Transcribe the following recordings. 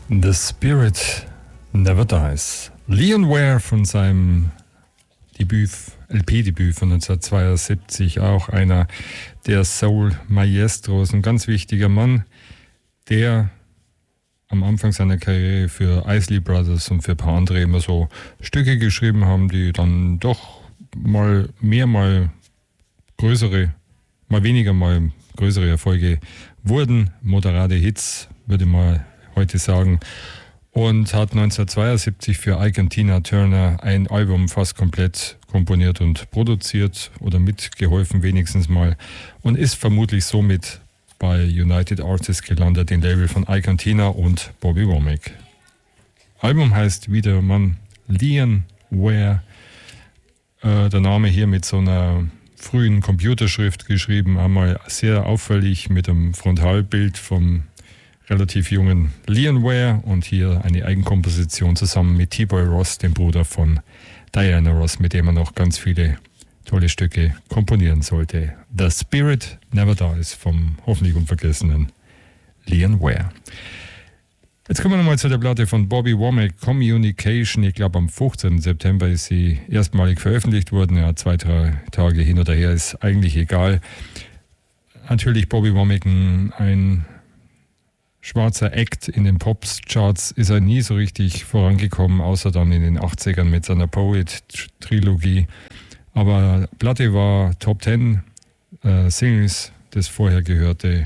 The Spirit Never Dies. Leon Ware von seinem LP-Debüt von 1972, auch einer der Soul-Maestros, ein ganz wichtiger Mann, der am Anfang seiner Karriere für Isley Brothers und für ein paar andere immer so Stücke geschrieben haben, die dann doch mal weniger, mal größere Erfolge wurden. Moderate Hits, würde ich mal heute sagen. Und hat 1972 für Ike und Tina Turner ein Album fast komplett komponiert und produziert oder mitgeholfen wenigstens mal und ist vermutlich somit bei United Artists gelandet, dem Label von Ike und Tina und Bobby Womack. Album heißt wie der Mann Leon Ware. Der Name hier mit so einer frühen Computerschrift geschrieben, einmal sehr auffällig mit einem Frontalbild vom relativ jungen Leon Ware und hier eine Eigenkomposition zusammen mit T-Boy Ross, dem Bruder von Diana Ross, mit dem er noch ganz viele tolle Stücke komponieren sollte. The Spirit Never Dies vom hoffentlich unvergessenen Leon Ware. Jetzt kommen wir nochmal zu der Platte von Bobby Womack, Communication. Ich glaube, am 15. September ist sie erstmalig veröffentlicht worden. Ja, 2-3 Tage hin oder her ist eigentlich egal. Natürlich Bobby Womack ein schwarzer Act in den Pops-Charts, ist er nie so richtig vorangekommen, außer dann in den 80ern mit seiner Poet-Trilogie. Aber Platte war Top 10 Singles, das vorher gehörte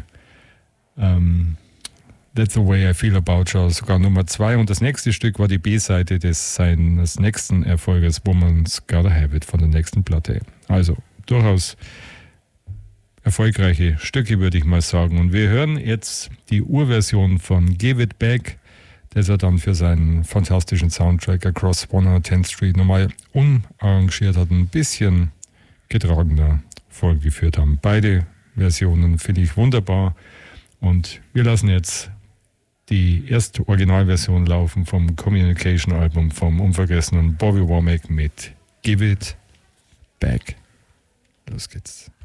That's the Way I Feel About You, sogar Nummer 2. Und das nächste Stück war die B-Seite seines nächsten Erfolges, Woman's Gotta Have It, von der nächsten Platte. Also durchaus erfolgreiche Stücke, würde ich mal sagen. Und wir hören jetzt die Urversion von Give It Back, das er dann für seinen fantastischen Soundtrack Across 110th Street nochmal umarrangiert hat, ein bisschen getragener vorgeführt haben. Beide Versionen finde ich wunderbar. Und wir lassen jetzt die erste Originalversion laufen vom Communication-Album vom unvergessenen Bobby Womack mit Give It Back. Los geht's.